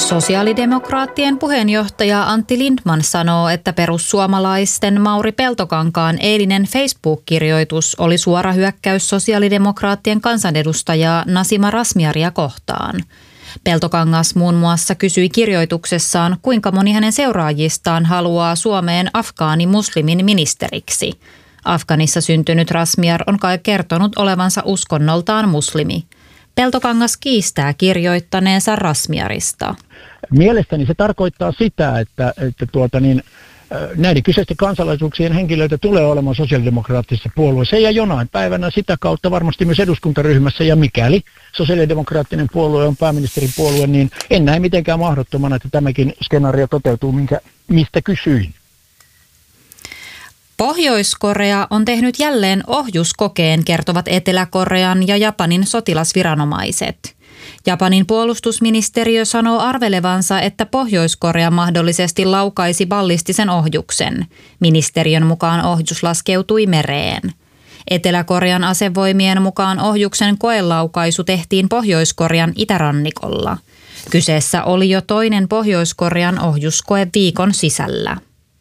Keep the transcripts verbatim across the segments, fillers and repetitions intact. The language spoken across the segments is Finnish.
Sosiaalidemokraattien puheenjohtaja Antti Lindtman sanoo, että perussuomalaisten Mauri Peltokankaan eilinen Facebook-kirjoitus oli suora hyökkäys sosiaalidemokraattien kansanedustajaa Nasima Razmyaria kohtaan. Peltokangas muun muassa kysyi kirjoituksessaan, kuinka moni hänen seuraajistaan haluaa Suomeen afgaani-muslimin ministeriksi. Afganissa syntynyt Razmyar on kai kertonut olevansa uskonnoltaan muslimi. Peltokangas kiistää kirjoittaneensa Razmyarista. Mielestäni se tarkoittaa sitä, että, että tuota niin, näiden kyseisten kansalaisuuksien henkilöitä tulee olemaan sosiaalidemokraattisessa puolueessa ja jonain päivänä sitä kautta varmasti myös eduskuntaryhmässä. Ja mikäli sosiaalidemokraattinen puolue on pääministeripuolue, niin en näe mitenkään mahdottomana, että tämäkin skenaario toteutuu, minkä, mistä kysyin. Pohjois-Korea on tehnyt jälleen ohjuskokeen, kertovat Etelä-Korean ja Japanin sotilasviranomaiset. Japanin puolustusministeriö sanoo arvelevansa, että Pohjois-Korea mahdollisesti laukaisi ballistisen ohjuksen. Ministeriön mukaan ohjus laskeutui mereen. Etelä-Korean asevoimien mukaan ohjuksen koelaukaisu tehtiin Pohjois-Korean itärannikolla. Kyseessä oli jo toinen Pohjois-Korean ohjuskoe viikon sisällä.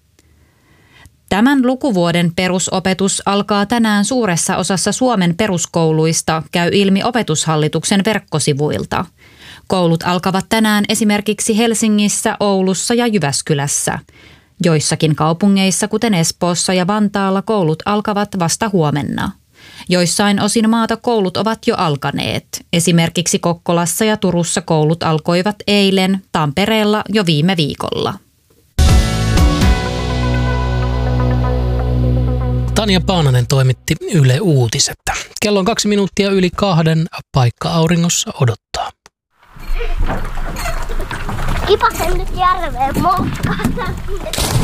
Tämän lukuvuoden perusopetus alkaa tänään suuressa osassa Suomen peruskouluista, käy ilmi Opetushallituksen verkkosivuilta. Koulut alkavat tänään esimerkiksi Helsingissä, Oulussa ja Jyväskylässä. Joissakin kaupungeissa, kuten Espoossa ja Vantaalla, koulut alkavat vasta huomenna. Joissain osin maata koulut ovat jo alkaneet. Esimerkiksi Kokkolassa ja Turussa koulut alkoivat eilen, Tampereella jo viime viikolla. Tanja Paananen toimitti Yle Uutiset. Kello on kaksi minuuttia yli kahden, paikka auringossa odottaa. Kipasen nyt järveen moskaan.